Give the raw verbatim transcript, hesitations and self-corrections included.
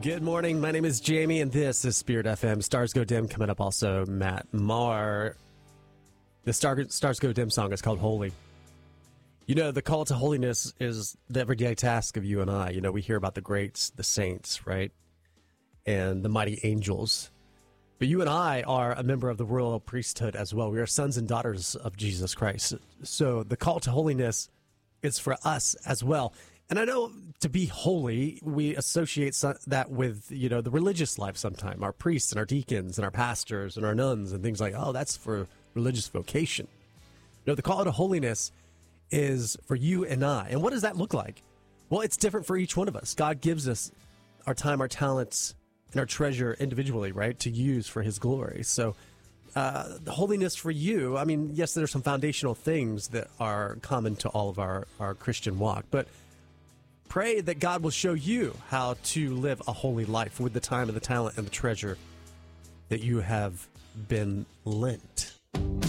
Good morning. My name is Jamie, and this is Spirit F M. Stars Go Dim coming up. Also, Matt Maher. The Star, Stars Go Dim song is called Holy. You know, the call to holiness is the everyday task of you and I. You know, we hear about the greats, the saints, right? And the mighty angels. But you and I are a member of the royal priesthood as well. We are sons and daughters of Jesus Christ. So the call to holiness is for us as well. And I know to be holy, we associate that with, you know, the religious life sometime. Our priests and our deacons and our pastors and our nuns and things like, oh, that's for religious vocation. No, the call to holiness is for you and I. And what does that look like? Well, it's different for each one of us. God gives us our time, our talents, and our treasure individually, right, to use for his glory. So uh, the holiness for you, I mean, yes, there's some foundational things that are common to all of our, our Christian walk, but pray that God will show you how to live a holy life with the time and the talent and the treasure that you have been lent.